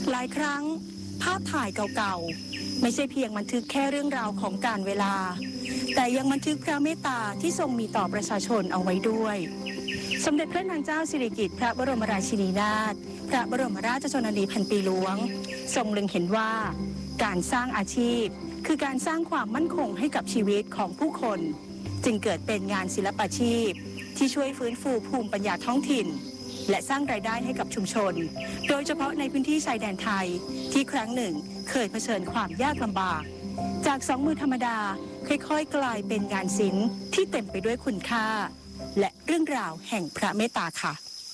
หลายครั้งภาพถ่ายเก่าๆไม่ใช่เพียงบันทึกแค่เรื่องราวของการเวลาแต่ยังบันทึกพระเมตตาที่ทรงมีต่อประชาชนเอาไว้ด้วยสมเด็จพระนางเจ้าสิริกิติ์พระบรมราชินีนาถพระบรมราชชนนีพันปีหลวงทรงเล็งเห็นว่าการสร้างอาชีพคือการสร้างความมั่นคงให้กับชีวิตของผู้คนจึงเกิดเป็นงานศิลปาชีพที่ช่วยฟื้นฟูภูมิปัญญาท้องถิ่นและสร้างรายได้ให้กับชุมชนโดยเฉพาะในพื้นที่ชายแดนไทยที่ครั้งหนึ่งเคยเผชิญความยากลำบากจากสองมือธรรมดาค่อยๆกลายเป็นงานศิลป์ที่เต็มไปด้วยคุณค่าและเรื่องราวแห่งพระเมตตาค่ะ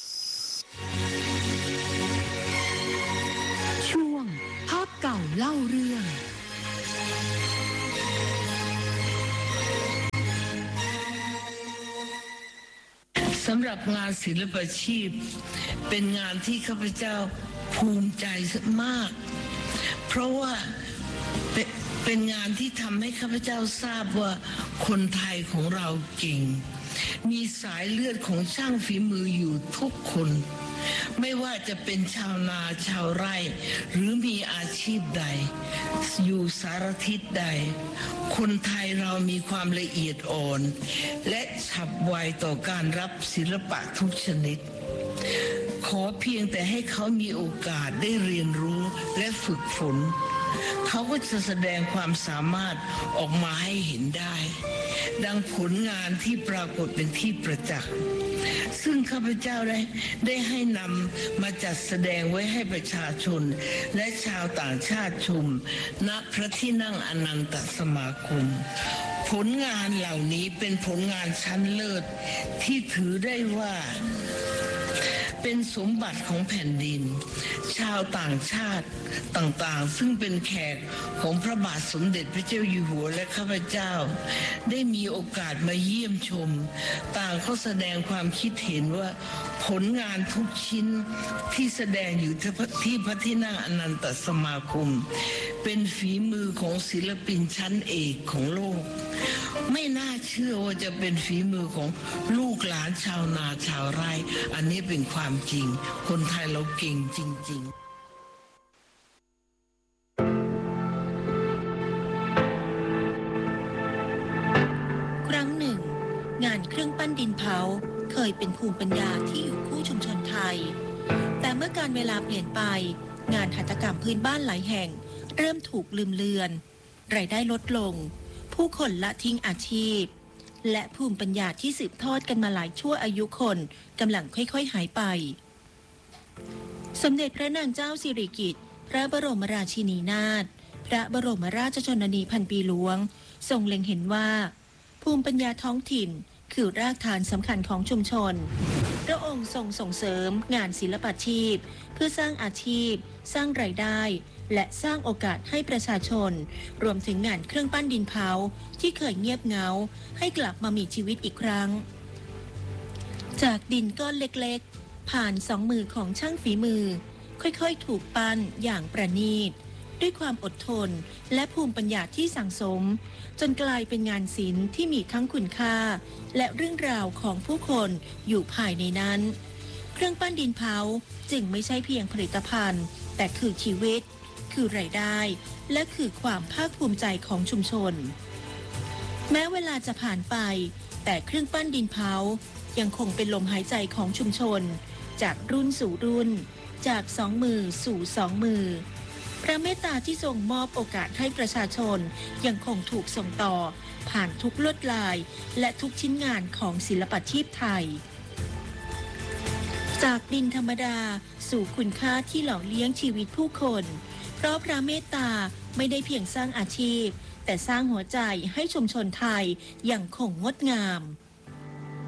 ช่วงภาพเก่าเล่าเรื่องสำหรับงานศิลปาชีพเป็นงานที่ข้าพเจ้าภูมิใจมากเพราะว่าเป็นงานที่ทำให้ข้าพเจ้าทราบว่าคนไทยของเราเก่งมีสายเลือดของช่างฝีมืออยู่ทุกคนไม่ว่าจะเป็นชาวนาชาวไร่หรือมีอาชีพใดอยู่สารทิศใดคนไทยเรามีความละเอียดอ่อนและฉับไวต่อการรับศิลปะทุกชนิดขอเพียงแต่ให้เขามีโอกาสได้เรียนรู้และฝึกฝนเขาก็จะแสดงความสามารถออกมาให้เห็นได้ดังผลงานที่ปรากฏเป็นที่ประจักษ์ซึ่งข้าพเจ้าได้ให้นำมาจัดแสดงไว้ให้ประชาชนและชาวต่างชาติชมณพระที่นั่งอนันตสมาคมผลงานเหล่านี้เป็นผลงานชั้นเลิศที่ถือได้ว่าเป็นสมบัติของแผ่นดินชาวต่างชาติต่างๆซึ่งเป็นแขกของพระบาทสมเด็จพระเจ้าอยู่หัวและข้าพเจ้าได้มีโอกาสมาเยี่ยมชมต่างเขาแสดงความคิดเห็นว่าผลงานทุกชิ้นที่แสดงอยู่ที่พระที่นั่งอนันตสมาคมเป็นฝีมือของศิลปินชั้นเอกของโลกไม่น่าเชื่อว่าจะเป็นฝีมือของลูกหลานชาวนาชาวไร่อันนี้เป็นความจริงคนไทยเราเก่งจริงๆครั้งหนึ่งงานเครื่องปั้นดินเผาเคยเป็นภูมิปัญญาที่อยู่คู่ชุมชนไทยแต่เมื่อการเวลาเปลี่ยนไปงานหัตถกรรมพื้นบ้านหลายแห่งเริ่มถูกลืมเลือนรายได้ลดลงผู้คนละทิ้งอาชีพและภูมิปัญญาที่สืบทอดกันมาหลายชั่วอายุคนกำลังค่อยๆหายไปสมเด็จพระนางเจ้าสิริกิติ์พระบรมราชินีนาถพระบรมราชชนนีพันปีหลวงทรงเล็งเห็นว่าภูมิปัญญาท้องถิ่นคือรากฐานสำคัญของชุมชนพระองค์ทรงส่งเสริมงานศิลปาชีพเพื่อสร้างอาชีพสร้างรายได้และสร้างโอกาสให้ประชาชนรวมถึงงานเครื่องปั้นดินเผาที่เคยเงียบเหงาให้กลับมามีชีวิตอีกครั้งจากดินก้อนเล็กๆผ่านสองมือของช่างฝีมือค่อยๆถูกปั้นอย่างประณีตด้วยความอดทนและภูมิปัญญาที่สั่งสมจนกลายเป็นงานศิลป์ที่มีทั้งคุณค่าและเรื่องราวของผู้คนอยู่ภายในนั้นเครื่องปั้นดินเผาจึงไม่ใช่เพียงผลิตภัณฑ์แต่คือชีวิตคือรายได้และคือความภาคภูมิใจของชุมชนแม้เวลาจะผ่านไปแต่เครื่องปั้นดินเผายังคงเป็นลมหายใจของชุมชนจากรุ่นสู่รุ่นจากสองมือสู่สองมือพระเมตตาที่ทรงมอบโอกาสให้ประชาชนยังคงถูกส่งต่อผ่านทุกลวดลายและทุกชิ้นงานของศิลปาชีพไทยจากดินธรรมดาสู่คุณค่าที่หล่อเลี้ยงชีวิตผู้คนเพราะพระเมตตาไม่ได้เพียงสร้างอาชีพแต่สร้างหัวใจให้ชุมชนไทยยังคงงดงาม